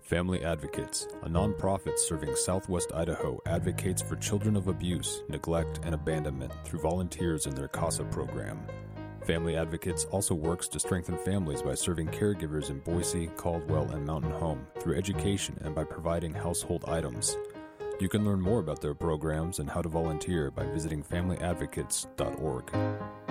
Family Advocates, a nonprofit serving Southwest Idaho, advocates for children of abuse, neglect, and abandonment through volunteers in their CASA program. Family Advocates also works to strengthen families by serving caregivers in Boise, Caldwell, and Mountain Home through education and by providing household items. You can learn more about their programs and how to volunteer by visiting familyadvocates.org.